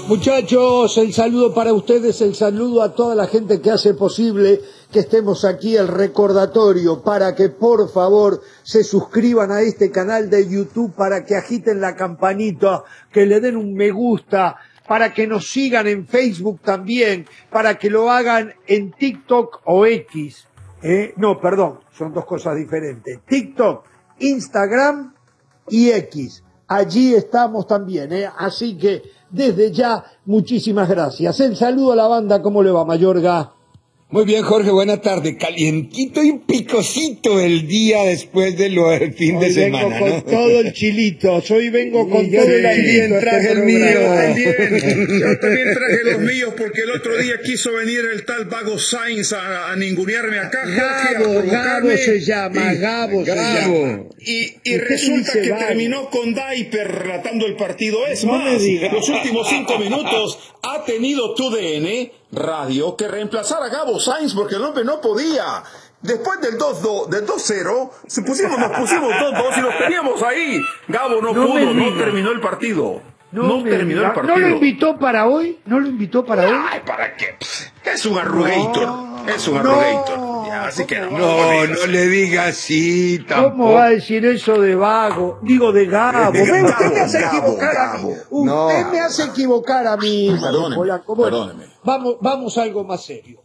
Muchachos, el saludo para ustedes, el saludo a toda la gente que hace posible que estemos aquí, el recordatorio para que por favor se suscriban a este canal de YouTube, para que agiten la campanita, que le den un me gusta, para que nos sigan en Facebook también, para que lo hagan en TikTok o X. No, perdón, son dos cosas diferentes. TikTok, Instagram y X. Allí estamos también, así que desde ya, muchísimas gracias. El saludo a la banda, ¿cómo le va, Mayorga? Muy bien, Jorge, buena tarde. Calientito y picosito el día después del fin de semana. Hoy vengo con todo el chilito, hoy vengo con todo el chilito. Traje el mío. Yo también traje los míos porque el otro día quiso venir el tal Vago Sainz a ningunearme acá. Gabo se llama, Gabo. Y resulta que terminó con Diaper relatando el partido. Es más, los últimos 5 minutos ha tenido TUDN Radio que reemplazar a Gabo Sainz porque el hombre no podía. Después del 2-0, nos pusimos 2-2 y los teníamos ahí. Gabo no pudo, no terminó el partido. No terminó el partido. ¿No lo invitó para hoy? Ay, ¿para qué? Es un arrugator. Es un arrugator. Así que no le diga así tampoco. ¿Cómo va a decir eso de Vago? Digo, de Gabo. Usted me hace equivocar a mí. Usted me hace equivocar a mí. Perdóneme. Vamos a algo más serio.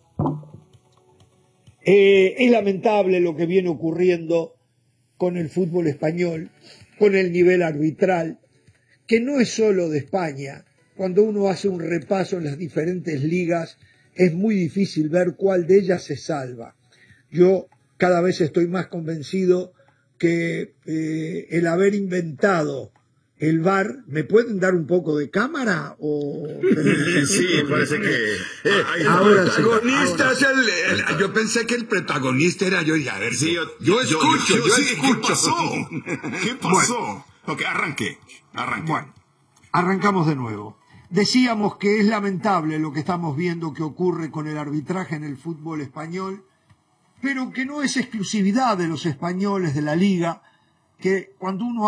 Es lamentable lo que viene ocurriendo con el fútbol español, con el nivel arbitral, que no es solo de España. Cuando uno hace un repaso en las diferentes ligas, es muy difícil ver cuál de ellas se salva. Yo cada vez estoy más convencido que el haber inventado el VAR, ¿me pueden dar un poco de cámara? Sí, parece que ahora protagonista yo pensé que el protagonista era yo, y a ver si yo escucho. ¿Qué pasó? Ok, arranque. Bueno, arrancamos de nuevo. Decíamos que es lamentable lo que estamos viendo que ocurre con el arbitraje en el fútbol español, pero que no es exclusividad de los españoles de la liga, que cuando uno